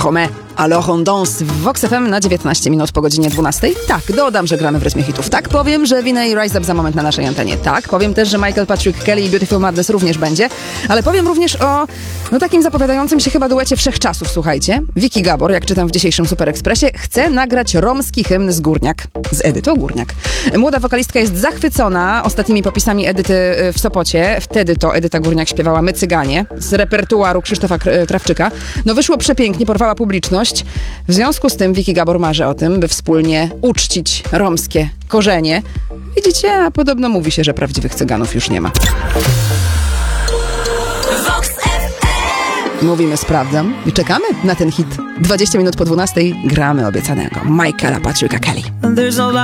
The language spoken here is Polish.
Come Alors on danse w Vox FM na 19 minut po godzinie 12. Tak, dodam, że gramy w rytmie hitów. Tak, powiem, że Vinna i Rise Up za moment na naszej antenie. Tak, powiem też, że Michael Patrick Kelly i Beautiful Madness również będzie. Ale powiem również o takim zapowiadającym się chyba duecie wszechczasów, słuchajcie. Vicky Gabor, jak czytam w dzisiejszym Super Expressie, chce nagrać romski hymn z Górniak. Z Edytą Górniak. Młoda wokalistka jest zachwycona ostatnimi popisami Edyty w Sopocie. Wtedy to Edyta Górniak śpiewała My Cyganie z repertuaru Krzysztofa Krawczyka. No wyszło przepięknie, porwała publiczność. W związku z tym Vicky Gabor marzy o tym, by wspólnie uczcić romskie korzenie. Widzicie, a podobno mówi się, że prawdziwych Cyganów już nie ma. Mówimy sprawdzam i czekamy na ten hit. 20 minut po 12 gramy obiecanego Michaela Patricka Kelly.